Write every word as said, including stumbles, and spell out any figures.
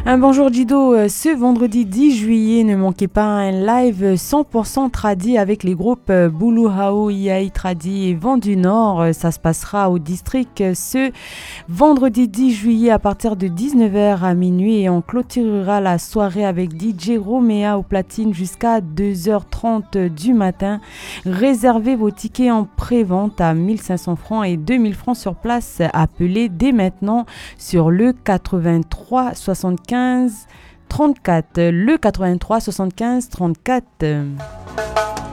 Un bonjour Dido, euh, ce vendredi dix juillet, ne manquez pas un live cent pour cent tradi avec les groupes euh, Boulou Hao, Iai Tradi et Vent du Nord. Euh, Ça se passera au district euh, ce vendredi dix juillet à partir de dix-neuf heures à minuit et on clôturera la soirée avec D J Roméa au platine jusqu'à deux heures trente du matin. Réservez vos tickets en pré-vente à mille cinq cents francs et deux mille francs sur place. Appelez dès maintenant sur le quatre-vingt-trois soixante-quinze trente-quatre, le quatre-vingt-trois soixante-quinze trente-quatre.